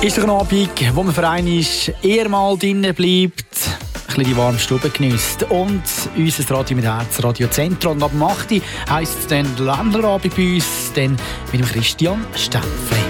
Ist doch ein Abend, wo man für einmal eher mal drinnen bleibt, ein bisschen die warme Stube geniesst und unser Radio mit Herz, Radio Zentrum. Und ab 8 Uhr heisst es dann Ländlerabend bei uns, dann mit dem Christian Stempfli.